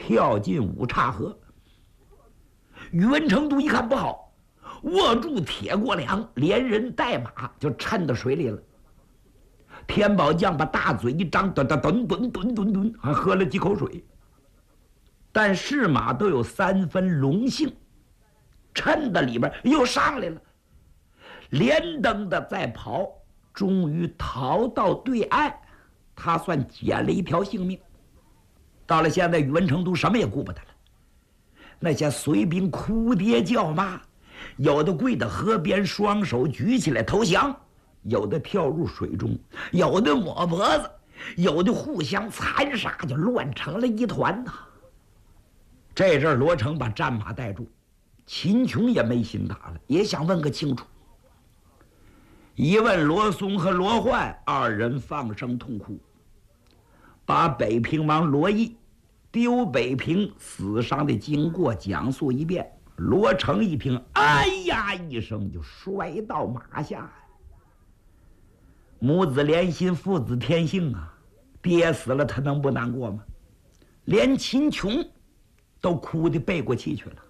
跳进五岔河。宇文成都一看不好，握住铁过梁，连人带马就沉到水里了。天宝将把大嘴一张，吨吨吨吨吨吨，还喝了几口水。但是马都有3分龙性，沉到里边又上来了，连蹬的再跑，终于逃到对岸，他算捡了一条性命。到了现在，宇文成都什么也顾不得了。那些随兵哭爹叫骂，有的跪到河边，双手举起来投降，有的跳入水中，有的抹脖子，有的互相残杀，就乱成了一团呐。这阵罗成把战马带住，秦琼也没心打了，也想问个清楚。一问罗松和罗焕二人放声痛哭，把北平王罗毅丢北平死伤的经过讲述一遍。罗成一听，哎呀一声就摔到马下。母子连心，父子天性啊，爹死了他能不难过吗？连秦琼都哭得背过气去了。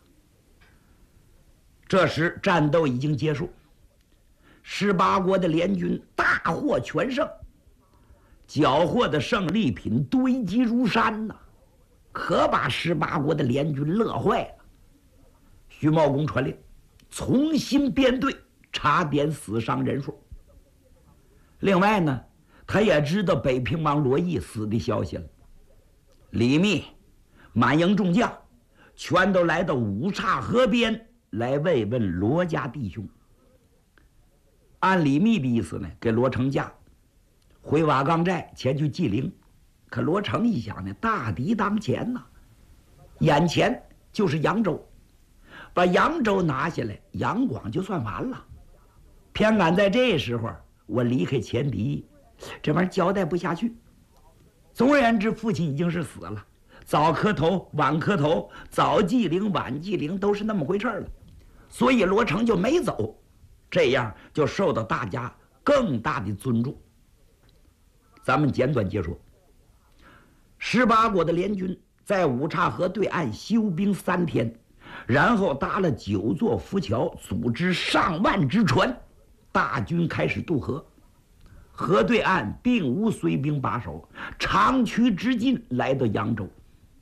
这时战斗已经结束，18国的联军大获全胜，缴获的胜利品堆积如山呐，可把18国的联军乐坏了。徐茂公传令，重新编队，查点死伤人数。另外呢，他也知道北平王罗毅死的消息了。李密、满营众将全都来到五岔河边来慰问罗家弟兄。按李密的意思呢，给罗成假，回瓦岗寨前去祭灵。可罗成一想呢，大敌当前呐，眼前就是扬州，把扬州拿下来，杨广就算完了。偏赶在这时候我离开前敌，这玩意儿交代不下去。总而言之，父亲已经是死了，早磕头晚磕头，早祭灵晚祭灵都是那么回事了，所以罗成就没走，这样就受到大家更大的尊重。咱们简短接说，18国的联军在五岔河对岸休兵3天，然后搭了9座浮桥，组织上万只船，大军开始渡河。河对岸并无随兵把守，长驱直进，来到扬州。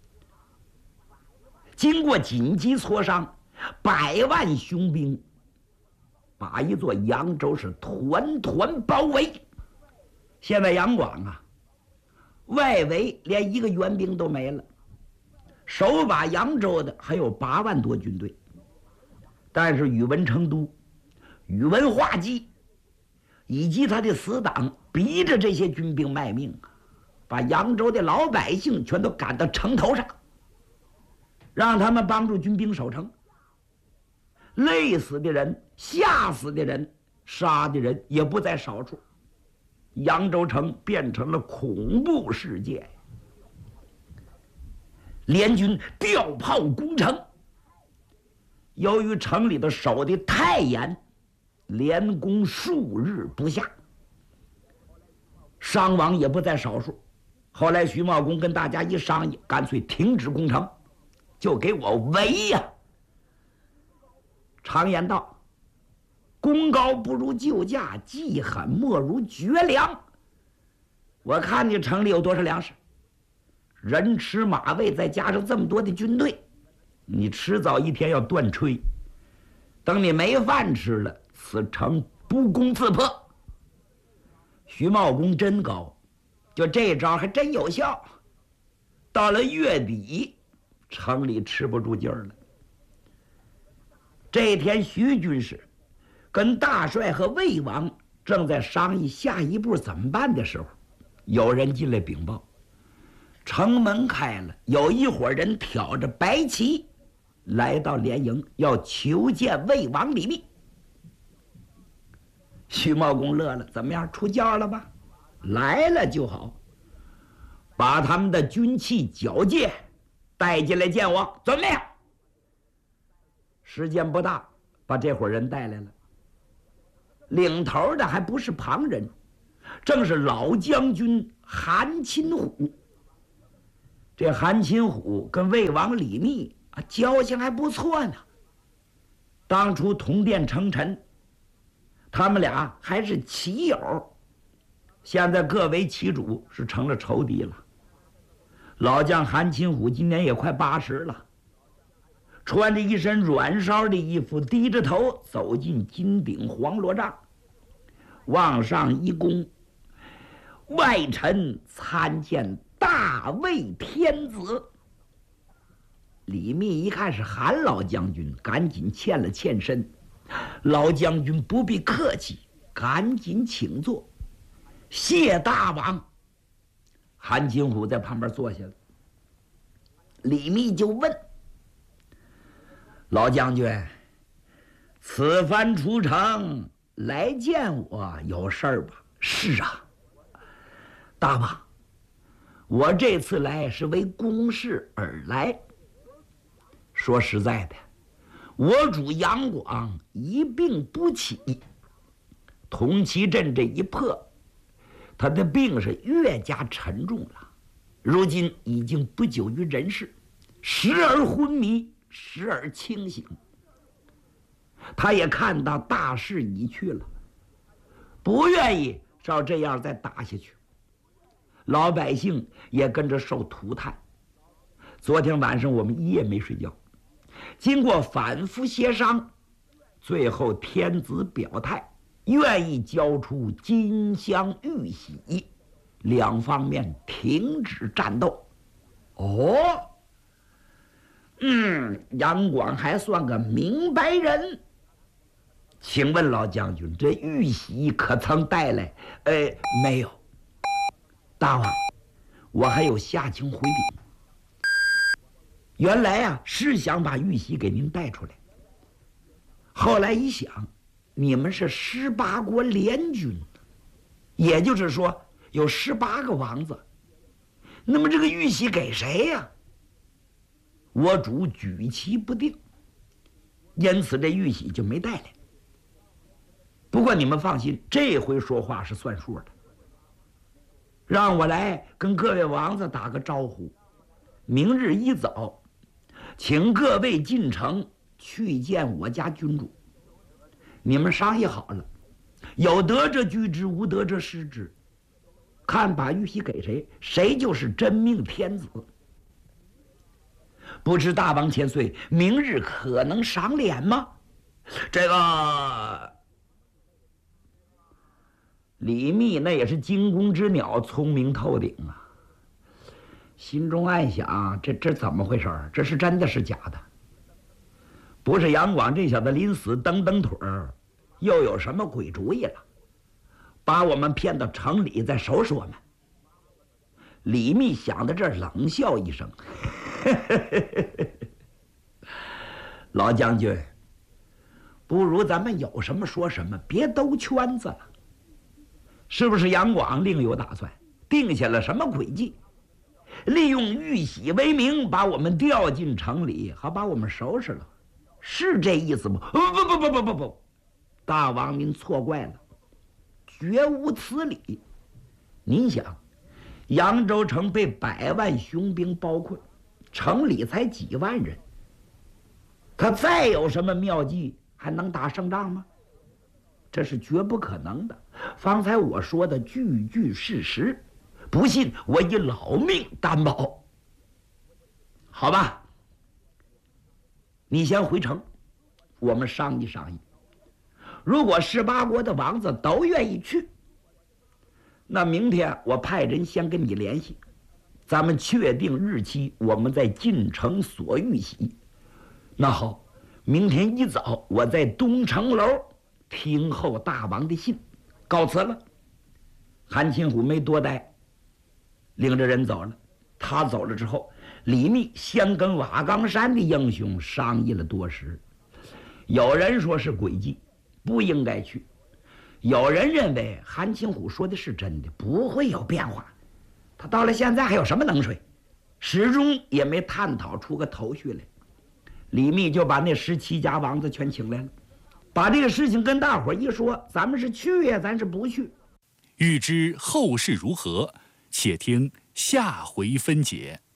经过紧急磋商，100万雄兵把一座扬州是团团包围。现在杨广啊，外围连一个援兵都没了，守把扬州的还有8万多军队。但是宇文成都、宇文化及以及他的死党逼着这些军兵卖命啊，把扬州的老百姓全都赶到城头上，让他们帮助军兵守城。累死的人、吓死的人、杀的人也不在少数，扬州城变成了恐怖世界。联军调炮攻城，由于城里头守得太严，连攻数日不下，伤亡也不在少数。后来徐茂公跟大家一商议，干脆停止攻城，就给我围呀。常言道，功高不如救驾，技狠莫如绝粮。我看你城里有多少粮食，人吃马喂，再加上这么多的军队，你迟早一天要断炊。等你没饭吃了，此城不攻自破。徐茂公真高，就这招还真有效。到了月底，城里吃不住劲儿了。这天，徐军师跟大帅和魏王正在商议下一步怎么办的时候，有人进来禀报，城门开了，有一伙人挑着白旗来到连营，要求见魏王李密。徐茂公乐了，怎么样，出教了吧？来了就好，把他们的军器矫介带进来见我，遵命。时间不大，把这伙人带来了。领头的还不是旁人，正是老将军韩擒虎。 这韩擒虎跟魏王李密啊交情还不错呢。当初同殿称臣，他们俩还是棋友，现在各为其主，是成了仇敌了。老将韩擒虎今年也快80了，穿着一身软烧的衣服，低着头走进金顶黄罗帐，往上一躬：“外臣参见大魏天子。”李密一看是韩老将军，赶紧欠了欠身：“老将军不必客气，赶紧请坐。”谢大王。韩擒虎在旁边坐下了。李密就问：“老将军，此番出城来见我有事儿吧？”“是啊，大王，我这次来是为公事而来。说实在的，我主杨广一病不起，同其镇这一破，他的病是越加沉重了，如今已经不久于人世，时而昏迷，时而清醒。他也看到大势已去了，不愿意照这样再打下去，老百姓也跟着受涂炭。昨天晚上我们一夜没睡觉，经过反复协商，最后天子表态，愿意交出金乡玉玺，两方面停止战斗。哦，杨广还算个明白人。请问老将军，这玉玺可曾带来？没有。大王，我还有下情回禀。原来啊，是想把玉玺给您带出来，后来一想，你们是18国联军，也就是说有18个王子，那么这个玉玺给谁呀？我主举棋不定，因此这玉玺就没带来。不过你们放心，这回说话是算数的，让我来跟各位王子打个招呼，明日一早请各位进城去见我家君主。你们商议好了，有得者居之，无得者失之，看把玉玺给谁，谁就是真命天子。不知大王千岁，明日可能赏脸吗？这个李密那也是惊弓之鸟，聪明透顶啊，心中暗想：这怎么回事？这是真的是假的？不是杨广这小子临死蹬蹬腿儿，又有什么鬼主意了？把我们骗到城里再收拾我们？李密想到这儿，冷笑一声：“老将军，不如咱们有什么说什么，别兜圈子了。是不是杨广另有打算，定下了什么诡计，利用玉玺为名把我们调进城里，好把我们收拾了？是这意思吗？”“不，大王您错怪了，绝无此理。您想，扬州城被100万雄兵包困，城里才几万人，他再有什么妙计，还能打胜仗吗？这是绝不可能的。方才我说的句句事实，不信我以老命担保。好吧，你先回城，我们商议商议。如果18国的王子都愿意去，那明天我派人先跟你联系，咱们确定日期，我们再进城索玉玺。那好，明天一早我在东城楼听候大王的信，告辞了。”韩擒虎没多待，领着人走了。他走了之后，李密先跟瓦岗山的英雄商议了多时。有人说是诡计，不应该去；有人认为韩擒虎说的是真的，不会有变化。他到了现在还有什么能水，始终也没探讨出个头绪来。李密就把那17家王子全请来了，把这个事情跟大伙一说，咱们是去呀，咱是不去。 欲知后事如何，且听下回分解。